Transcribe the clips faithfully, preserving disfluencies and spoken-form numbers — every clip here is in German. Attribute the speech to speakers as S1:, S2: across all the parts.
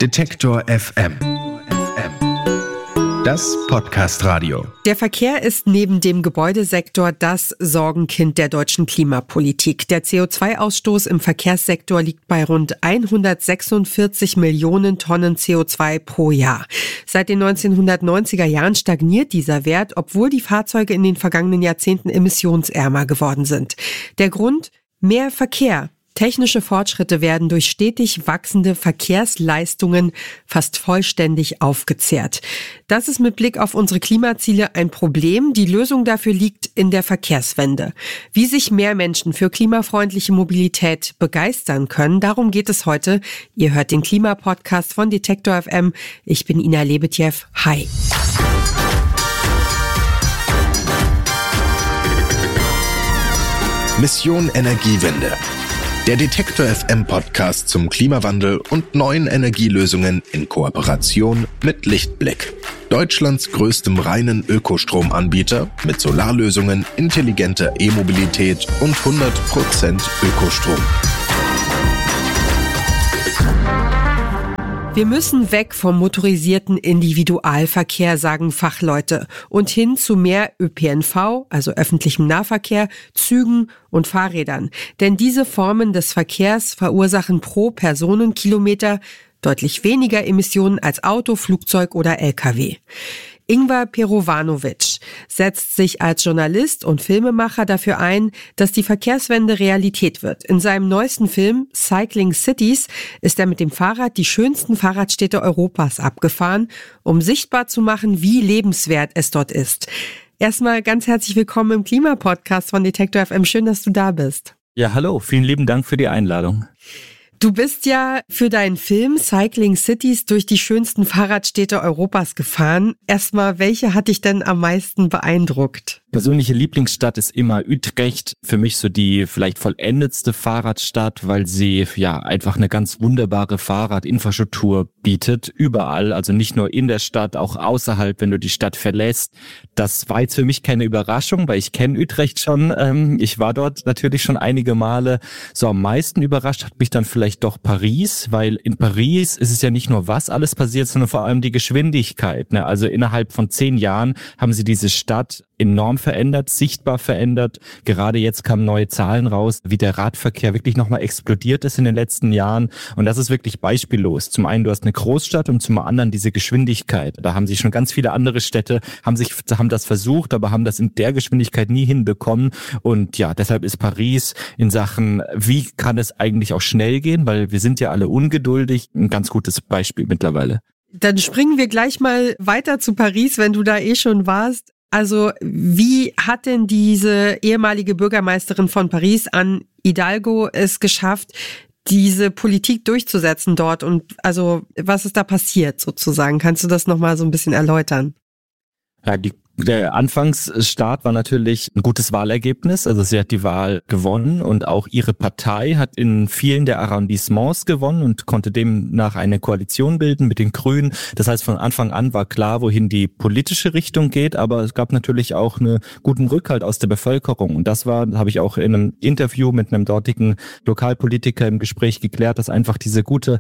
S1: Detektor F M. Das Podcast-Radio.
S2: Der Verkehr ist neben dem Gebäudesektor das Sorgenkind der deutschen Klimapolitik. Der C O zwei Ausstoß im Verkehrssektor liegt bei rund hundertsechsundvierzig Millionen Tonnen C O zwei pro Jahr. Seit den neunzehnhundertneunziger Jahren stagniert dieser Wert, obwohl die Fahrzeuge in den vergangenen Jahrzehnten emissionsärmer geworden sind. Der Grund? Mehr Verkehr. Technische Fortschritte werden durch stetig wachsende Verkehrsleistungen fast vollständig aufgezehrt. Das ist mit Blick auf unsere Klimaziele ein Problem. Die Lösung dafür liegt in der Verkehrswende. Wie sich mehr Menschen für klimafreundliche Mobilität begeistern können, darum geht es heute. Ihr hört den Klimapodcast von Detektor F M. Ich bin Ina Lebetjew. Hi.
S1: Mission Energiewende. Der Detektor F M Podcast zum Klimawandel und neuen Energielösungen in Kooperation mit Lichtblick. Deutschlands größtem reinen Ökostromanbieter mit Solarlösungen, intelligenter E-Mobilität und hundert Prozent Ökostrom.
S2: Wir müssen weg vom motorisierten Individualverkehr, sagen Fachleute, und hin zu mehr Ö P N V, also öffentlichem Nahverkehr, Zügen und Fahrrädern. Denn diese Formen des Verkehrs verursachen pro Personenkilometer deutlich weniger Emissionen als Auto, Flugzeug oder L K W. Ingvar Perovanovic setzt sich als Journalist und Filmemacher dafür ein, dass die Verkehrswende Realität wird. In seinem neuesten Film Cycling Cities ist er mit dem Fahrrad die schönsten Fahrradstädte Europas abgefahren, um sichtbar zu machen, wie lebenswert es dort ist. Erstmal ganz herzlich willkommen im Klimapodcast von Detektor F M. Schön, dass du da bist.
S3: Ja, hallo. Vielen lieben Dank für die Einladung.
S2: Du bist ja für deinen Film Cycling Cities durch die schönsten Fahrradstädte Europas gefahren. Erstmal, welche hat dich denn am meisten beeindruckt?
S3: Persönliche Lieblingsstadt ist immer Utrecht. Für mich so die vielleicht vollendetste Fahrradstadt, weil sie ja einfach eine ganz wunderbare Fahrradinfrastruktur bietet. Überall, also nicht nur in der Stadt, auch außerhalb, wenn du die Stadt verlässt. Das war jetzt für mich keine Überraschung, weil ich kenne Utrecht schon. Ähm, ich war dort natürlich schon einige Male. So am meisten überrascht hat mich dann vielleicht doch Paris, weil in Paris ist es ja nicht nur, was alles passiert, sondern vor allem die Geschwindigkeit. Ne? Also innerhalb von zehn Jahren haben sie diese Stadt enorm verändert, sichtbar verändert. Gerade jetzt kamen neue Zahlen raus, wie der Radverkehr wirklich nochmal explodiert ist in den letzten Jahren. Und das ist wirklich beispiellos. Zum einen, du hast eine Großstadt und zum anderen diese Geschwindigkeit. Da haben sich schon ganz viele andere Städte, haben sich, haben das versucht, aber haben das in der Geschwindigkeit nie hinbekommen. Und ja, deshalb ist Paris in Sachen, wie kann es eigentlich auch schnell gehen, weil wir sind ja alle ungeduldig, ein ganz gutes Beispiel mittlerweile.
S2: Dann springen wir gleich mal weiter zu Paris, wenn du da eh schon warst. Also wie hat denn diese ehemalige Bürgermeisterin von Paris, Anne Hidalgo, es geschafft, diese Politik durchzusetzen dort? Und also was ist da passiert sozusagen? Kannst du das nochmal so ein bisschen erläutern?
S3: Ja, die Der Anfangsstart war natürlich ein gutes Wahlergebnis, also sie hat die Wahl gewonnen und auch ihre Partei hat in vielen der Arrondissements gewonnen und konnte demnach eine Koalition bilden mit den Grünen. Das heißt, von Anfang an war klar, wohin die politische Richtung geht, aber es gab natürlich auch einen guten Rückhalt aus der Bevölkerung und das war, habe ich auch in einem Interview mit einem dortigen Lokalpolitiker im Gespräch geklärt, dass einfach diese gute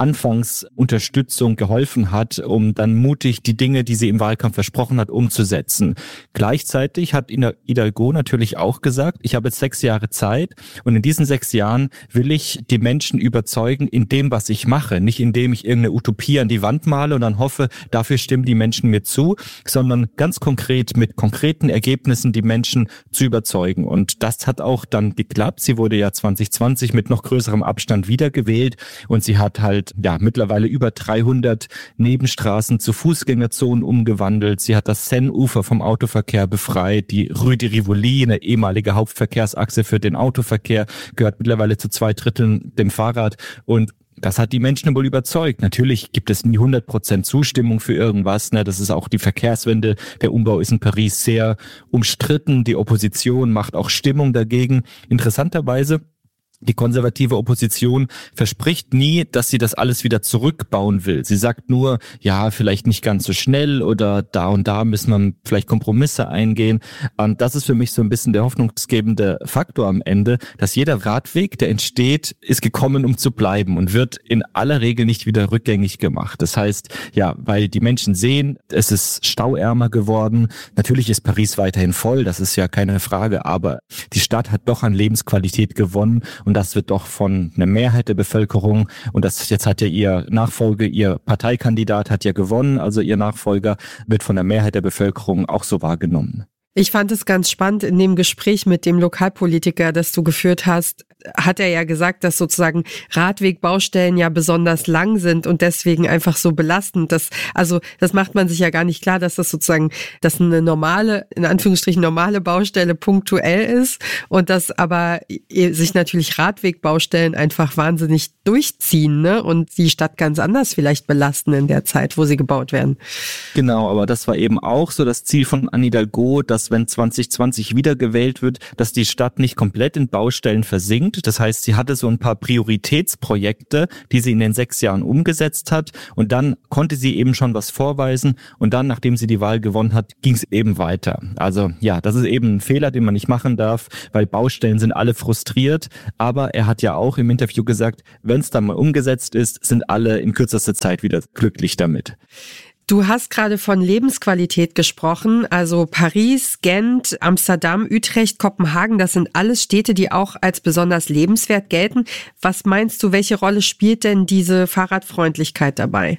S3: Anfangsunterstützung geholfen hat, um dann mutig die Dinge, die sie im Wahlkampf versprochen hat, umzusetzen. Gleichzeitig hat Hidalgo natürlich auch gesagt, ich habe jetzt sechs Jahre Zeit und in diesen sechs Jahren will ich die Menschen überzeugen in dem, was ich mache. Nicht indem ich irgendeine Utopie an die Wand male und dann hoffe, dafür stimmen die Menschen mir zu, sondern ganz konkret mit konkreten Ergebnissen die Menschen zu überzeugen. Und das hat auch dann geklappt. Sie wurde ja zwanzig zwanzig mit noch größerem Abstand wiedergewählt und sie hat halt ja mittlerweile über dreihundert Nebenstraßen zu Fußgängerzonen umgewandelt. Sie hat das Seine-Ufer vom Autoverkehr befreit. Die Rue de Rivoli, eine ehemalige Hauptverkehrsachse für den Autoverkehr, gehört mittlerweile zu zwei Dritteln dem Fahrrad und das hat die Menschen wohl überzeugt. Natürlich gibt es nie hundert Prozent Zustimmung für irgendwas. Ne? Das ist auch die Verkehrswende. Der Umbau ist in Paris sehr umstritten. Die Opposition macht auch Stimmung dagegen. Interessanterweise Die konservative Opposition verspricht nie, dass sie das alles wieder zurückbauen will. Sie sagt nur, ja, vielleicht nicht ganz so schnell oder da und da müssen wir vielleicht Kompromisse eingehen. Und das ist für mich so ein bisschen der hoffnungsgebende Faktor am Ende, dass jeder Radweg, der entsteht, ist gekommen, um zu bleiben und wird in aller Regel nicht wieder rückgängig gemacht. Das heißt, ja, weil die Menschen sehen, es ist stauärmer geworden. Natürlich ist Paris weiterhin voll, das ist ja keine Frage, aber die Stadt hat doch an Lebensqualität gewonnen und das wird doch von einer Mehrheit der Bevölkerung, und das jetzt hat ja ihr Nachfolger, ihr Parteikandidat hat ja gewonnen, also ihr Nachfolger wird von der Mehrheit der Bevölkerung auch so wahrgenommen.
S2: Ich fand es ganz spannend, in dem Gespräch mit dem Lokalpolitiker, das du geführt hast, hat er ja gesagt, dass sozusagen Radwegbaustellen ja besonders lang sind und deswegen einfach so belastend. Das, also das macht man sich ja gar nicht klar, dass das sozusagen, dass eine normale, in Anführungsstrichen normale Baustelle punktuell ist und dass aber sich natürlich Radwegbaustellen einfach wahnsinnig durchziehen, ne? Und die Stadt ganz anders vielleicht belasten in der Zeit, wo sie gebaut werden.
S3: Genau, aber das war eben auch so das Ziel von Anne Hidalgo, dass wenn zwanzig zwanzig wiedergewählt wird, dass die Stadt nicht komplett in Baustellen versinkt. Das heißt, sie hatte so ein paar Prioritätsprojekte, die sie in den sechs Jahren umgesetzt hat und dann konnte sie eben schon was vorweisen und dann, nachdem sie die Wahl gewonnen hat, ging es eben weiter. Also ja, das ist eben ein Fehler, den man nicht machen darf, weil Baustellen sind alle frustriert, aber er hat ja auch im Interview gesagt, wenn es dann mal umgesetzt ist, sind alle in kürzester Zeit wieder glücklich damit.
S2: Du hast gerade von Lebensqualität gesprochen, also Paris, Gent, Amsterdam, Utrecht, Kopenhagen, das sind alles Städte, die auch als besonders lebenswert gelten. Was meinst du, welche Rolle spielt denn diese Fahrradfreundlichkeit dabei?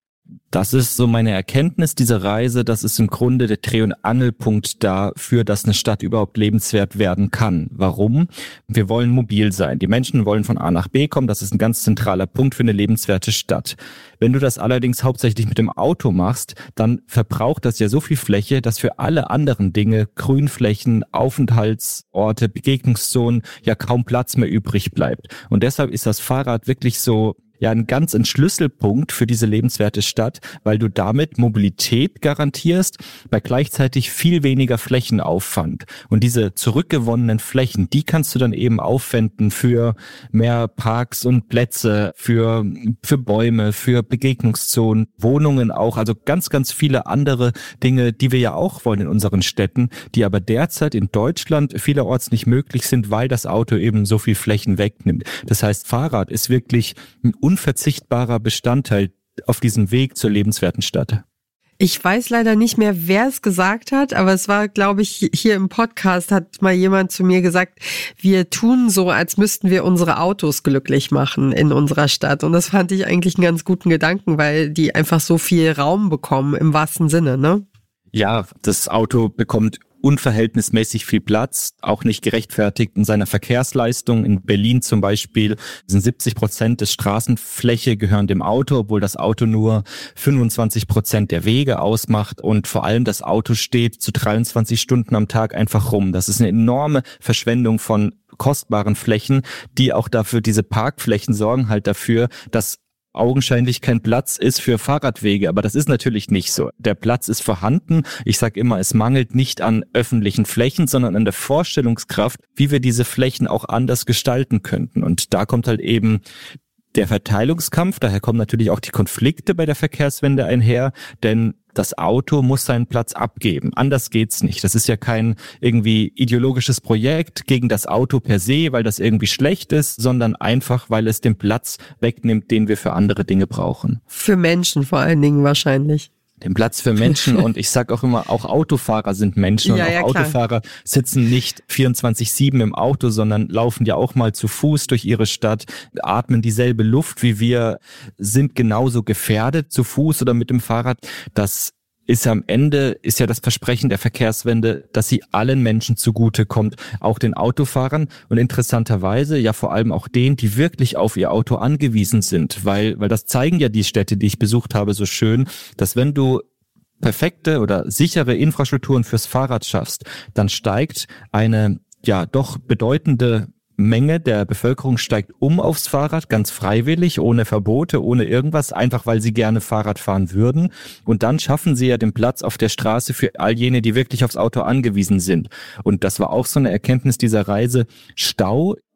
S3: Das ist so meine Erkenntnis dieser Reise, das ist im Grunde der Dreh- und Angelpunkt dafür, dass eine Stadt überhaupt lebenswert werden kann. Warum? Wir wollen mobil sein. Die Menschen wollen von A nach B kommen, das ist ein ganz zentraler Punkt für eine lebenswerte Stadt. Wenn du das allerdings hauptsächlich mit dem Auto machst, dann verbraucht das ja so viel Fläche, dass für alle anderen Dinge, Grünflächen, Aufenthaltsorte, Begegnungszonen, ja kaum Platz mehr übrig bleibt. Und deshalb ist das Fahrrad wirklich so ja ein ganz ein Schlüsselpunkt für diese lebenswerte Stadt, weil du damit Mobilität garantierst, bei gleichzeitig viel weniger Flächenaufwand. Und diese zurückgewonnenen Flächen, die kannst du dann eben aufwenden für mehr Parks und Plätze, für für Bäume, für Begegnungszonen, Wohnungen auch, also ganz, ganz viele andere Dinge, die wir ja auch wollen in unseren Städten, die aber derzeit in Deutschland vielerorts nicht möglich sind, weil das Auto eben so viel Flächen wegnimmt. Das heißt, Fahrrad ist wirklich ein unverzichtbarer Bestandteil auf diesem Weg zur lebenswerten Stadt.
S2: Ich weiß leider nicht mehr, wer es gesagt hat, aber es war, glaube ich, hier im Podcast hat mal jemand zu mir gesagt, wir tun so, als müssten wir unsere Autos glücklich machen in unserer Stadt. Und das fand ich eigentlich einen ganz guten Gedanken, weil die einfach so viel Raum bekommen, im wahrsten Sinne, ne?
S3: Ja, das Auto bekommt unverhältnismäßig viel Platz, auch nicht gerechtfertigt in seiner Verkehrsleistung. In Berlin zum Beispiel sind siebzig Prozent des Straßenfläche gehören dem Auto, obwohl das Auto nur fünfundzwanzig Prozent der Wege ausmacht und vor allem das Auto steht zu dreiundzwanzig Stunden am Tag einfach rum. Das ist eine enorme Verschwendung von kostbaren Flächen, die auch dafür, diese Parkflächen sorgen halt dafür, dass augenscheinlich kein Platz ist für Fahrradwege, aber das ist natürlich nicht so. Der Platz ist vorhanden. Ich sage immer, es mangelt nicht an öffentlichen Flächen, sondern an der Vorstellungskraft, wie wir diese Flächen auch anders gestalten könnten. Und da kommt halt eben der Verteilungskampf, daher kommen natürlich auch die Konflikte bei der Verkehrswende einher, denn das Auto muss seinen Platz abgeben. Anders geht's nicht. Das ist ja kein irgendwie ideologisches Projekt gegen das Auto per se, weil das irgendwie schlecht ist, sondern einfach, weil es den Platz wegnimmt, den wir für andere Dinge brauchen.
S2: Für Menschen vor allen Dingen wahrscheinlich.
S3: Den Platz für Menschen und ich sag auch immer, auch Autofahrer sind Menschen
S2: ja,
S3: und auch
S2: ja,
S3: Autofahrer sitzen nicht vierundzwanzig sieben im Auto, sondern laufen ja auch mal zu Fuß durch ihre Stadt, atmen dieselbe Luft wie wir, sind genauso gefährdet zu Fuß oder mit dem Fahrrad. Das ist am Ende, ist ja das Versprechen der Verkehrswende, dass sie allen Menschen zugutekommt, auch den Autofahrern und interessanterweise ja vor allem auch denen, die wirklich auf ihr Auto angewiesen sind, weil, weil das zeigen ja die Städte, die ich besucht habe, so schön, dass wenn du perfekte oder sichere Infrastrukturen fürs Fahrrad schaffst, dann steigt eine ja doch bedeutende Menge der Bevölkerung steigt um aufs Fahrrad, ganz freiwillig, ohne Verbote, ohne irgendwas, einfach weil sie gerne Fahrrad fahren würden. Und dann schaffen sie ja den Platz auf der Straße für all jene, die wirklich aufs Auto angewiesen sind. Und das war auch so eine Erkenntnis dieser Reise. Stau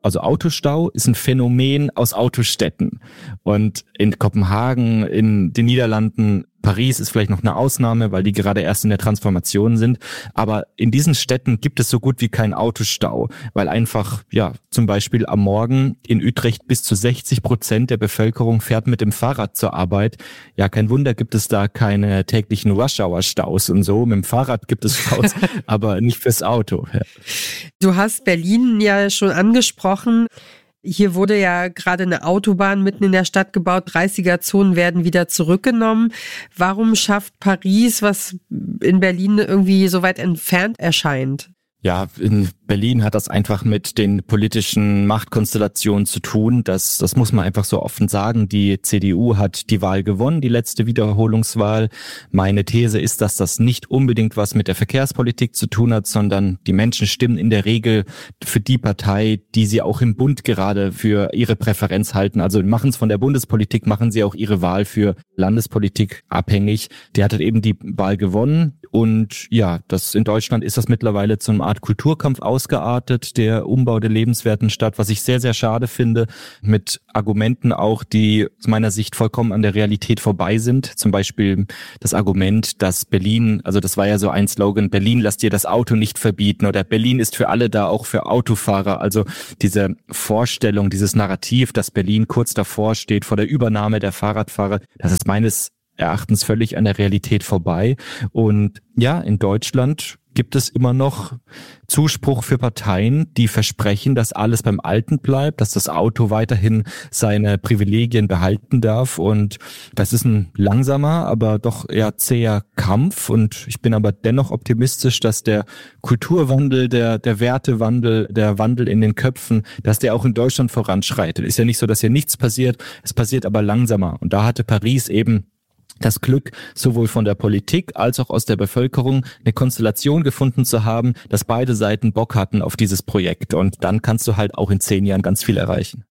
S3: also Autostau ist ein Phänomen aus Autostädten. Und in Kopenhagen, in den Niederlanden, Paris ist vielleicht noch eine Ausnahme, weil die gerade erst in der Transformation sind. Aber in diesen Städten gibt es so gut wie keinen Autostau, weil einfach, ja, zum Beispiel am Morgen in Utrecht bis zu sechzig Prozent der Bevölkerung fährt mit dem Fahrrad zur Arbeit. Ja, kein Wunder, gibt es da keine täglichen Rush-Hour-Staus und so. Mit dem Fahrrad gibt es Staus, aber nicht fürs Auto. Ja.
S2: Du hast Berlin ja schon angesprochen. Hier wurde ja gerade eine Autobahn mitten in der Stadt gebaut. dreißiger-Zonen werden wieder zurückgenommen. Warum schafft Paris, was in Berlin irgendwie so weit entfernt erscheint?
S3: Ja, in Berlin hat das einfach mit den politischen Machtkonstellationen zu tun. Das, das muss man einfach so offen sagen. Die C D U hat die Wahl gewonnen, die letzte Wiederholungswahl. Meine These ist, dass das nicht unbedingt was mit der Verkehrspolitik zu tun hat, sondern die Menschen stimmen in der Regel für die Partei, die sie auch im Bund gerade für ihre Präferenz halten. Also machen es von der Bundespolitik, machen sie auch ihre Wahl für Landespolitik abhängig. Die hat halt eben die Wahl gewonnen. Und ja, das in Deutschland ist das mittlerweile zu einer Art Kulturkampf ausgeartet, der Umbau der lebenswerten Stadt, was ich sehr, sehr schade finde, mit Argumenten auch, die aus meiner Sicht vollkommen an der Realität vorbei sind. Zum Beispiel das Argument, dass Berlin, also das war ja so ein Slogan, Berlin lasst dir das Auto nicht verbieten oder Berlin ist für alle da, auch für Autofahrer. Also diese Vorstellung, dieses Narrativ, dass Berlin kurz davor steht vor der Übernahme der Fahrradfahrer, das ist meines Erachtens völlig an der Realität vorbei. Und ja, in Deutschland gibt es immer noch Zuspruch für Parteien, die versprechen, dass alles beim Alten bleibt, dass das Auto weiterhin seine Privilegien behalten darf. Und das ist ein langsamer, aber doch eher zäher Kampf. Und ich bin aber dennoch optimistisch, dass der Kulturwandel, der, der Wertewandel, der Wandel in den Köpfen, dass der auch in Deutschland voranschreitet. Ist ja nicht so, dass hier nichts passiert. Es passiert aber langsamer. Und da hatte Paris eben das Glück, sowohl von der Politik als auch aus der Bevölkerung eine Konstellation gefunden zu haben, dass beide Seiten Bock hatten auf dieses Projekt. Und dann kannst du halt auch in zehn Jahren ganz viel erreichen.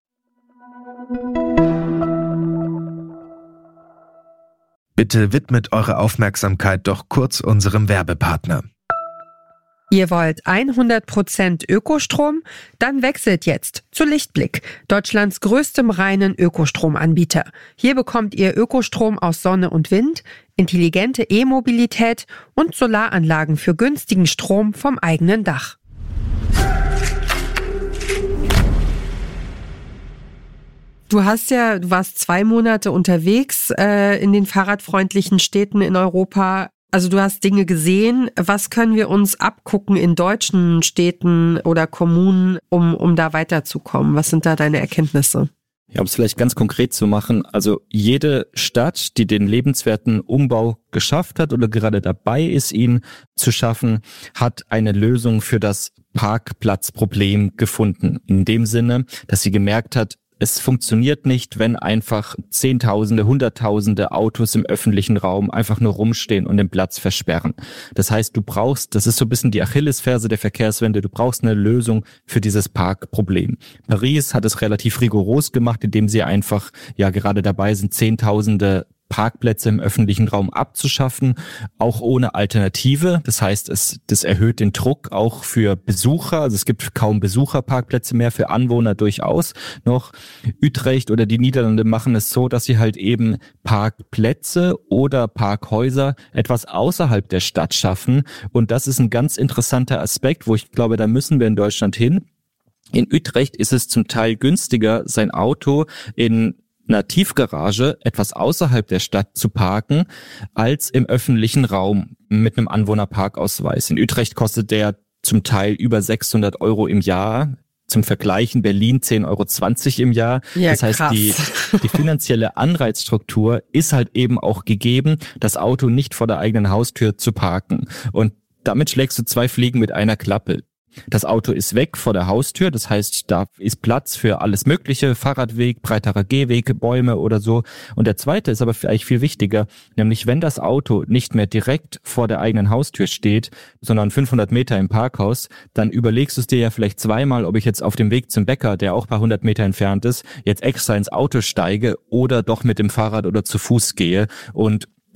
S1: Bitte widmet eure Aufmerksamkeit doch kurz unserem Werbepartner.
S2: Ihr wollt hundert Prozent Ökostrom? Dann wechselt jetzt zu Lichtblick, Deutschlands größtem reinen Ökostromanbieter. Hier bekommt ihr Ökostrom aus Sonne und Wind, intelligente E-Mobilität und Solaranlagen für günstigen Strom vom eigenen Dach. Du hast ja, du warst zwei Monate unterwegs äh, in den fahrradfreundlichen Städten in Europa. Also du hast Dinge gesehen. Was können wir uns abgucken in deutschen Städten oder Kommunen, um, um da weiterzukommen? Was sind da deine Erkenntnisse?
S3: Ja, um es vielleicht ganz konkret zu machen, also jede Stadt, die den lebenswerten Umbau geschafft hat oder gerade dabei ist, ihn zu schaffen, hat eine Lösung für das Parkplatzproblem gefunden. In dem Sinne, dass sie gemerkt hat, es funktioniert nicht, wenn einfach Zehntausende, Hunderttausende Autos im öffentlichen Raum einfach nur rumstehen und den Platz versperren. Das heißt, du brauchst, das ist so ein bisschen die Achillesferse der Verkehrswende, du brauchst eine Lösung für dieses Parkproblem. Paris hat es relativ rigoros gemacht, indem sie einfach, ja, gerade dabei sind, Zehntausende Parkplätze im öffentlichen Raum abzuschaffen, auch ohne Alternative. Das heißt, es das erhöht den Druck auch für Besucher. Also es gibt kaum Besucherparkplätze mehr, für Anwohner durchaus noch. Utrecht oder die Niederlande machen es so, dass sie halt eben Parkplätze oder Parkhäuser etwas außerhalb der Stadt schaffen. Und das ist ein ganz interessanter Aspekt, wo ich glaube, da müssen wir in Deutschland hin. In Utrecht ist es zum Teil günstiger, sein Auto in einer Tiefgarage etwas außerhalb der Stadt zu parken, als im öffentlichen Raum mit einem Anwohnerparkausweis. In Utrecht kostet der zum Teil über sechshundert Euro im Jahr. Zum Vergleich in Berlin zehn Euro zwanzig im Jahr.
S2: Ja,
S3: das heißt,
S2: krass.
S3: die, die finanzielle Anreizstruktur ist halt eben auch gegeben, das Auto nicht vor der eigenen Haustür zu parken. Und damit schlägst du zwei Fliegen mit einer Klappe. Das Auto ist weg vor der Haustür, das heißt, da ist Platz für alles Mögliche, Fahrradweg, breiterer Gehweg, Bäume oder so. Und der zweite ist aber vielleicht viel wichtiger, nämlich wenn das Auto nicht mehr direkt vor der eigenen Haustür steht, sondern fünfhundert Meter im Parkhaus, dann überlegst du es dir ja vielleicht zweimal, ob ich jetzt auf dem Weg zum Bäcker, der auch ein paar hundert Meter entfernt ist, jetzt extra ins Auto steige oder doch mit dem Fahrrad oder zu Fuß gehe. Und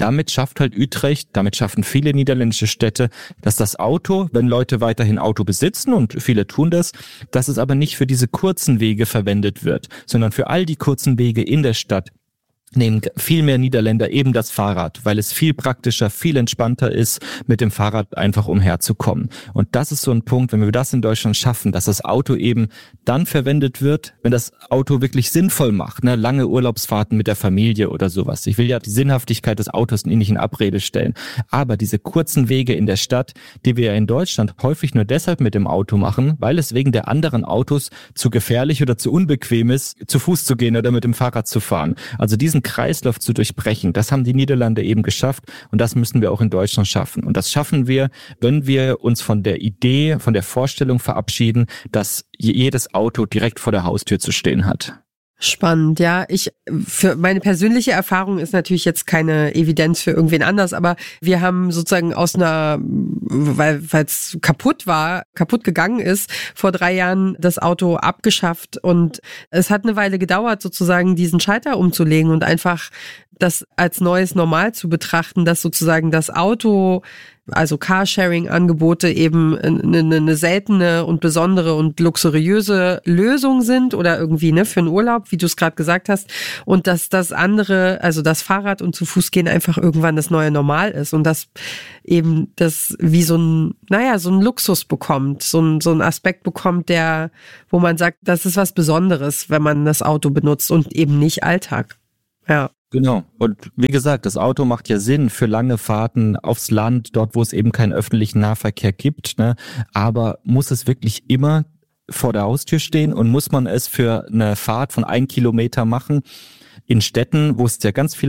S3: damit schafft halt Utrecht, damit schaffen viele niederländische Städte, dass das Auto, wenn Leute weiterhin Auto besitzen, und viele tun das, dass es aber nicht für diese kurzen Wege verwendet wird, sondern für all die kurzen Wege in der Stadt nehmen viel mehr Niederländer eben das Fahrrad, weil es viel praktischer, viel entspannter ist, mit dem Fahrrad einfach umherzukommen. Und das ist so ein Punkt, wenn wir das in Deutschland schaffen, dass das Auto eben dann verwendet wird, wenn das Auto wirklich sinnvoll macht, ne? Lange Urlaubsfahrten mit der Familie oder sowas. Ich will ja die Sinnhaftigkeit des Autos nicht in Abrede stellen. Aber diese kurzen Wege in der Stadt, die wir ja in Deutschland häufig nur deshalb mit dem Auto machen, weil es wegen der anderen Autos zu gefährlich oder zu unbequem ist, zu Fuß zu gehen oder mit dem Fahrrad zu fahren. Also diesen Kreislauf zu durchbrechen, das haben die Niederlande eben geschafft und das müssen wir auch in Deutschland schaffen. Und das schaffen wir, wenn wir uns von der Idee, von der Vorstellung verabschieden, dass jedes Auto direkt vor der Haustür zu stehen hat.
S2: Spannend, ja. Ich, für meine persönliche Erfahrung ist natürlich jetzt keine Evidenz für irgendwen anders, aber wir haben sozusagen aus einer, weil es kaputt war, kaputt gegangen ist, vor drei Jahren das Auto abgeschafft und es hat eine Weile gedauert, sozusagen diesen Schalter umzulegen und einfach das als neues Normal zu betrachten, dass sozusagen das Auto, also Carsharing-Angebote eben eine, eine seltene und besondere und luxuriöse Lösung sind oder irgendwie ne für einen Urlaub, wie du es gerade gesagt hast, und dass das andere, also das Fahrrad und zu Fuß gehen einfach irgendwann das neue Normal ist und dass eben das wie so ein, naja, so ein Luxus bekommt, so ein, so ein Aspekt bekommt, der, wo man sagt, das ist was Besonderes, wenn man das Auto benutzt und eben nicht Alltag. Ja.
S3: Genau. Und wie gesagt, das Auto macht ja Sinn für lange Fahrten aufs Land, dort, wo es eben keinen öffentlichen Nahverkehr gibt, ne? Aber muss es wirklich immer vor der Haustür stehen und muss man es für eine Fahrt von ein Kilometer machen in Städten, wo es ja ganz viele